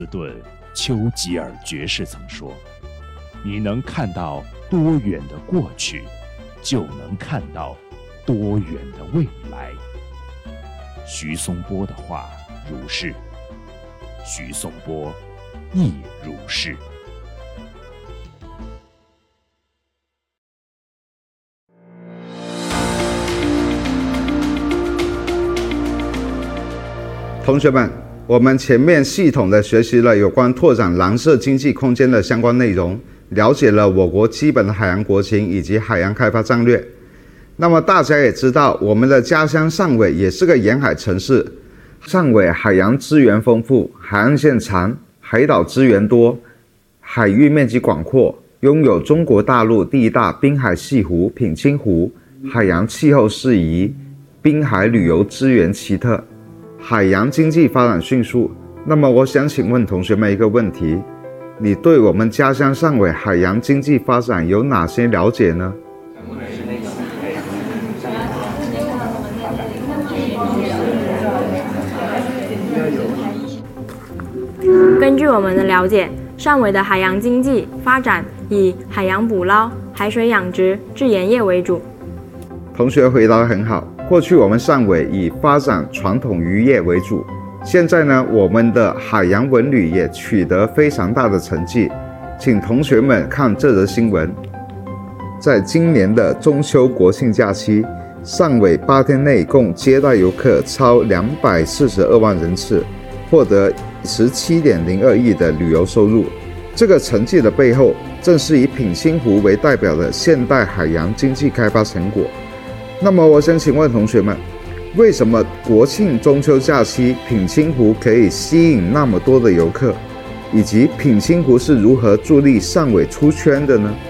顿丘吉尔爵士曾说：“你能看到多远的过去，就能看到多远的未来。”徐松波的话如是，徐松波亦如是。 同学们，我们前面系统的学习了有关拓展蓝色经济空间的相关内容，了解了我国基本的海洋国情以及海洋开发战略。那么大家也知道，我们的家乡汕尾也是个沿海城市。汕尾海洋资源丰富，海岸线长，海岛资源多，海域面积广阔，拥有中国大陆第一大滨海系湖品清湖，海洋气候适宜，滨海旅游资源奇特，海洋经济发展迅速。那么我想请问同学们一个问题，你对我们家乡汕尾海洋经济发展有哪些了解呢？ 根据我们的了解，汕尾的海洋经济发展以海洋捕捞、海水养殖、制盐业为主。 同学回答得很好。过去我们汕尾以发展传统渔业为主，现在呢，我们的海洋文旅也取得非常大的成绩。请同学们看这则新闻，在今年的中秋国庆假期，汕尾8天内共接待游客超242万人次，获得17.02亿的旅游收入。这个成绩的背后，正是以品清湖为代表的现代海洋经济开发成果。那么我想请问同学们，为什么国庆中秋假期品清湖可以吸引那么多的游客，以及品清湖是如何助力汕尾出圈的呢？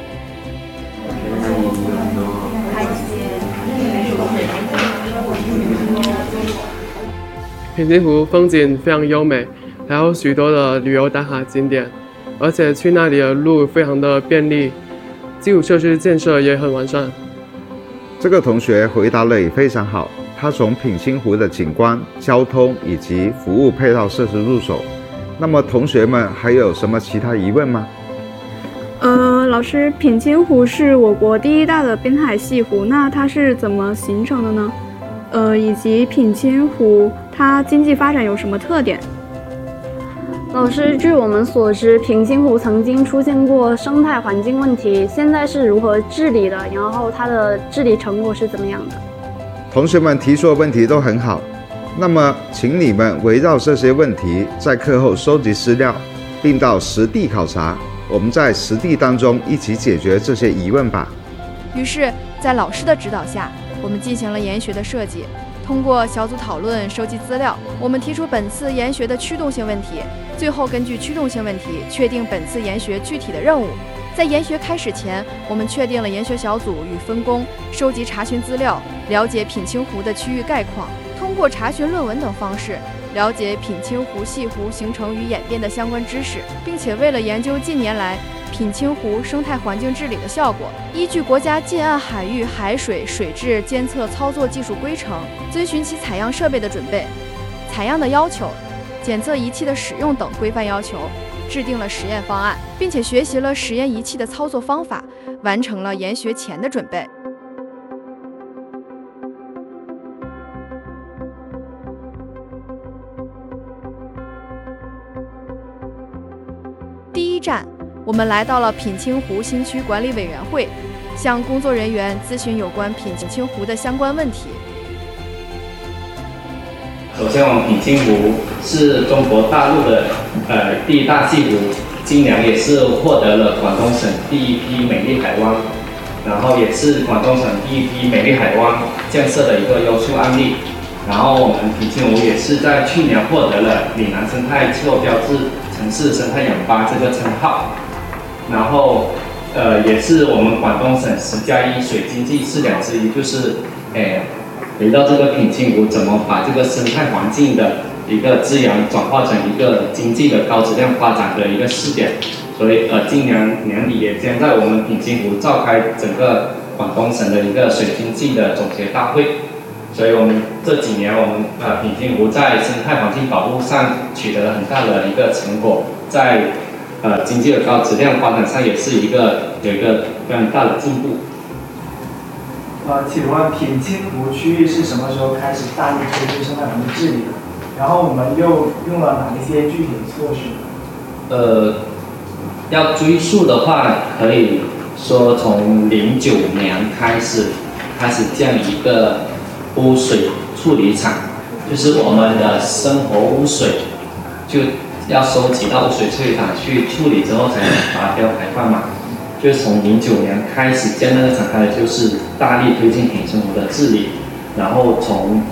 品清湖风景非常优美，还有许多的旅游打卡景点，而且去那里的路非常的便利，基础设施建设也很完善。 这个同学回答的也非常好，他从品清湖的景观、交通以及服务配套设施入手。那么同学们还有什么其他疑问吗？ 老师，品清湖是我国第一大的滨海系湖，那它是怎么形成的呢？以及品清湖它经济发展有什么特点？ 老师，据我们所知，品清湖曾经出现过生态环境问题，现在是如何治理的？然后它的治理成果是怎么样的？ 同学们提出的问题都很好，那么请你们围绕这些问题，在课后收集资料，并到实地考察，我们在实地当中一起解决这些疑问吧。 于是，在老师的指导下，我们进行了研学的设计。通过小组讨论、收集资料，我们提出本次研学的驱动性问题，最后根据驱动性问题确定本次研学具体的任务。在研学开始前，我们确定了研学小组与分工，收集查询资料，了解品清湖的区域概况，通过查询论文等方式，了解品清湖系湖形成与演变的相关知识，并且为了研究近年来品清湖生态环境治理的效果，依据国家近岸海域海水水质监测操作技术规程，遵循其采样设备的准备、采样的要求、检测仪器的使用等规范要求，制定了实验方案，并且学习了实验仪器的操作方法，完成了研学前的准备。第一站，我们来到了品清湖新区管理委员会，向工作人员咨询有关品清湖的相关问题。 首先，我们品清湖是中国大陆的第一大系湖，今年也是获得了广东省第一批美丽海湾，然后也是广东省第一批美丽海湾建设的一个优秀案例。然后我们品清湖也是在去年获得了岭南生态气候标志城市生态氧吧这个称号。然后也是我们广东省10+1水经济试点之一，就是围绕这个品清湖怎么把这个生态环境的一个资源转化成一个经济的高质量发展的一个试点。所以今年年底也将在我们品清湖召开整个广东省的一个水经济的总结大会。 所以我们这几年我们品清湖在生态环境保护上取得了很大的一个成果，在经济的高质量发展上也是有一个非常大的进步。 请问品清湖区域是什么时候开始大力推进生态环境治理的？然后我们又用了哪一些具体的措施？ 要追溯的话，可以说从09年开始建一个污水处理厂，就是我们的生活污水就要收集到污水处理厂去处理之后才能发掉排放嘛。就是从09年开始建那个厂开始，就是大力推进品清湖的治理，然后从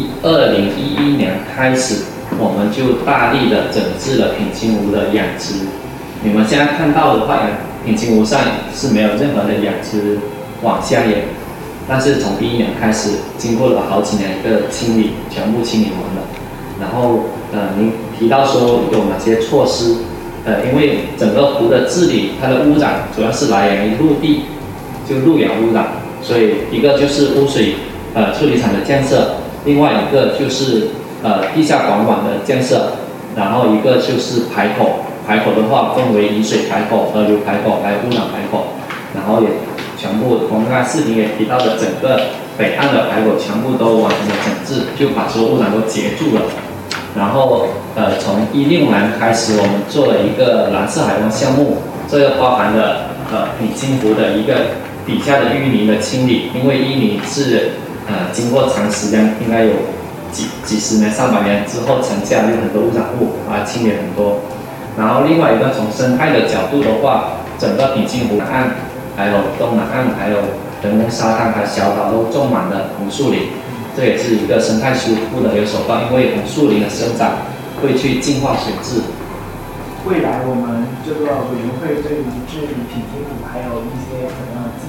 2011年开始，我们就大力的整治了品清湖的养殖。你们现在看到的话，品清湖上是没有任何的养殖往下淹，但是从2011年开始，经过了好几年一个清理，全部清理完了。然后您提到说有哪些措施？因为整个湖的治理，它的污染主要是来源于陆地，就陆源污染，所以一个就是污水处理厂的建设，另外一个就是地下管网的建设，然后一个就是排口。排口的话分为雨水排口、河流排口还有污染排口，然后也全部我们刚才视频也提到的整个北岸的排口全部都完成了整治，就把所有污染都截住了。然后从2016年开始，我们做了一个蓝色海湾项目，这个包含了品清湖的一个底下的淤泥的清理，因为淤泥是经过长时间，应该有几十年、300年之后沉下来有很多污染物，把它清理很多。然后另外一个从生态的角度的话，整个品清湖南岸、还有东南岸、还有人工沙滩还有小岛都种满了红树林，这也是一个生态修复的一个手段，因为红树林的生长会去净化水质。 未来我们这个委员会对于治理品清湖还有一些什么样的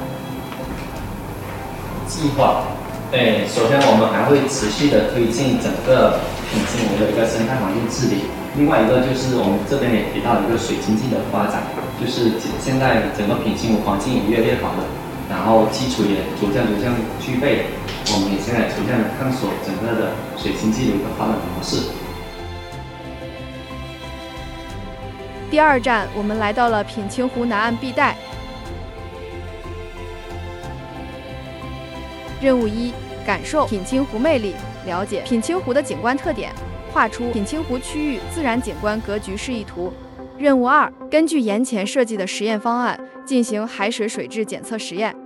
计划？ 首先我们还会持续的推进整个品清湖的一个生态环境治理。另外一个就是我们这边也提到一个水经济的发展，就是现在整个品清湖环境也越来越好了，然后基础也逐渐具备，我们也现在逐渐的探索整个的水经济的一个发展模式。 第2站，我们来到了品清湖南岸碧带。任务1：感受品清湖魅力，了解品清湖的景观特点，画出品清湖区域自然景观格局示意图。任务2：根据岩前设计的实验方案，进行海水水质检测实验，